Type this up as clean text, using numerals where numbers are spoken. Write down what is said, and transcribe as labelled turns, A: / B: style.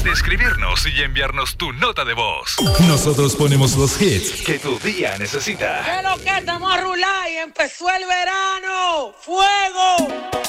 A: olvides de escribirnos y enviarnos tu nota de voz.
B: Nosotros ponemos los hits
A: que tu día necesita.
C: ¿Qué es lo que estamos a rular y empezó el verano? ¡Fuego!